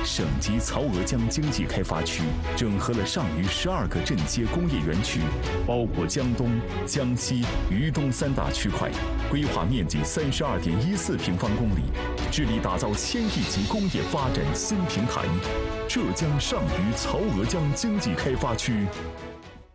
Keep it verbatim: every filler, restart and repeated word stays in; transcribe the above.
省级曹娥江经济开发区整合了上虞十二个镇街工业园区，包括江东、江西、渝东三大区块，规划面积三十二点一四平方公里，致力打造千亿级工业发展新平台。浙江上虞曹娥江经济开发区。